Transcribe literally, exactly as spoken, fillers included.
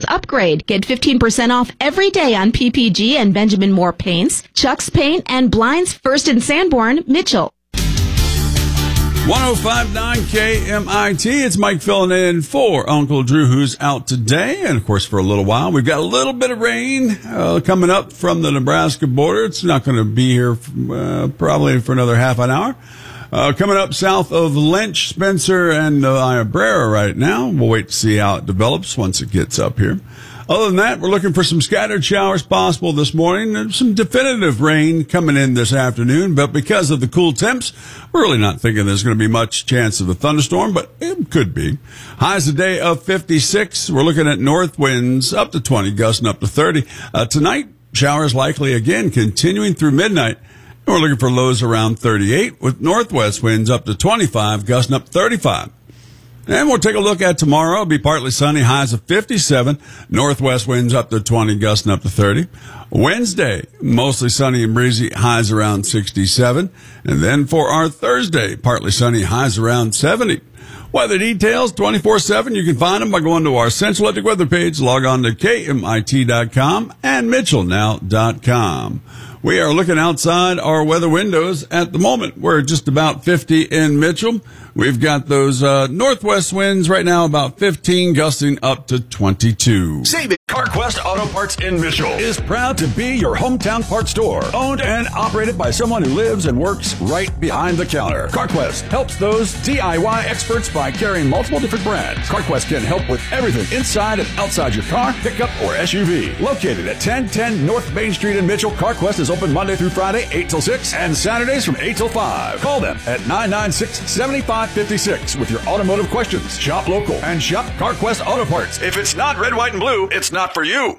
upgrade. Get fifteen percent off every day on P P G and Benjamin Moore paints, Chuck's Paint, and Blinds First in Sanborn, Mitchell. one oh five point nine K M I T. It's Mike filling in for Uncle Drew, who's out today. And, of course, for a little while, we've got a little bit of rain uh, coming up from the Nebraska border. It's not going to be here uh, probably for another half an hour. Uh, coming up south of Lynch, Spencer, and uh, Niobrara right now. We'll wait to see how it develops once it gets up here. Other than that, we're looking for some scattered showers possible this morning. There's some definitive rain coming in this afternoon, but because of the cool temps, we're really not thinking there's going to be much chance of a thunderstorm, but it could be. Highs today of fifty-six. We're looking at north winds up to twenty, gusting up to thirty. Uh, tonight, showers likely again continuing through midnight. We're looking for lows around thirty-eight with northwest winds up to twenty-five, gusting up to thirty-five. And we'll take a look at tomorrow. It'll be partly sunny, highs of fifty-seven. Northwest winds up to twenty, gusting up to thirty. Wednesday, mostly sunny and breezy, highs around sixty-seven. And then for our Thursday, partly sunny, highs around seventy. Weather details, twenty-four seven. You can find them by going to our Central Electric weather page. Log on to K M I T dot com and Mitchell Now dot com. We are looking outside our weather windows at the moment. We're just about fifty in Mitchell. We've got those uh, northwest winds right now about fifteen, gusting up to twenty-two. Save it. CarQuest Auto Parts in Mitchell is proud to be your hometown parts store. Owned and operated by someone who lives and works right behind the counter. CarQuest helps those D I Y experts by carrying multiple different brands. CarQuest can help with everything inside and outside your car, pickup, or S U V. Located at ten ten North Main Street in Mitchell, CarQuest is open Monday through Friday, eight till six, and Saturdays from eight till five. Call them at nine nine six, seven five five six with your automotive questions. Shop local and shop CarQuest Auto Parts. If it's not red, white, and blue, it's not for you.